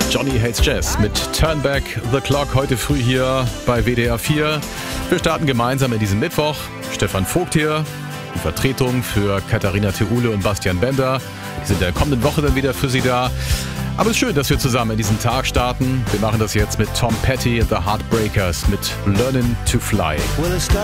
Johnny Hates Jazz mit Turn Back the Clock heute früh hier bei WDR 4. Wir starten gemeinsam in diesem Mittwoch. Stefan Vogt hier, die Vertretung für Katharina Theule und Bastian Bender. Die sind in der kommenden Woche dann wieder für Sie da. Aber es ist schön, dass wir zusammen in diesen Tag starten. Wir machen das jetzt mit Tom Petty and the Heartbreakers mit Learning to Fly.